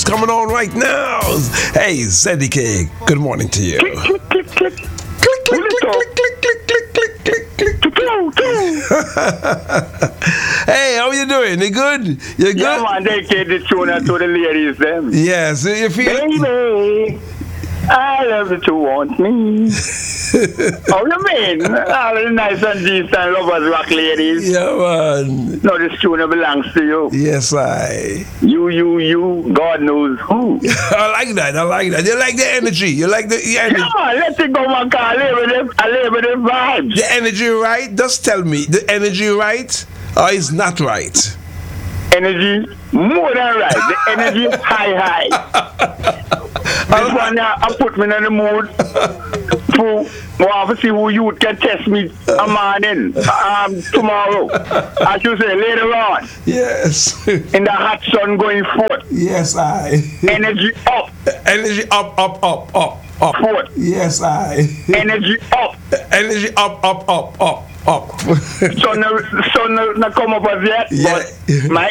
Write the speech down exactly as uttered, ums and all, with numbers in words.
coming on right now. Hey, Zeddy K, good morning to you. Click, click, click, click. Click, click, click, click, click, click, click, click, click, click, click. Hey, how you doing? You good? You good? Yeah, man, dedicate the tune to the ladies, them. Yes, you feel... Baby, I love you to want me. How you mean? All the nice and decent lovers rock ladies. Yeah, man. No, this tune belongs to you. Yes, I. You, you, you, God knows who. I like that. I like that. You like the energy. You like the, the energy. Come on, let's go, man. I live with them. I live with them vibes. The energy right? Just tell me, the energy right or is not right? Energy more than right. The energy high, high. This one now, I put me in the mood to well, to see who you can test me a morning, um, tomorrow. I should say later on. Yes. In the hot sun going forth. Yes, I. Energy up. Energy up, up, up, up, up. Forth. Yes, I. Energy up. Energy up, up, up, up, up. Sun, sun not come up as yet, Yeah. but my